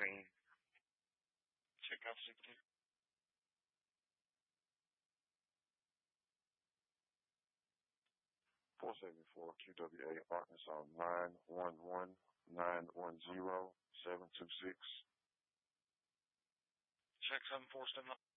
Check out 16. 474 QWA Arkansas 911-910-726. Check 747.